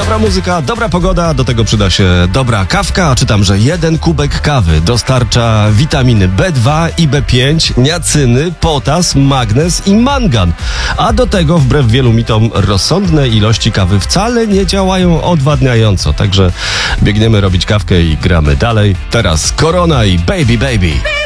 Dobra muzyka, dobra pogoda, do tego przyda się dobra kawka, a czytam, że 1 kubek kawy dostarcza witaminy B2 i B5, niacyny, potas, magnez i mangan. A do tego, wbrew wielu mitom, rozsądne ilości kawy wcale nie działają odwadniająco. Także biegniemy robić kawkę i gramy dalej. Teraz Korona i Baby Baby.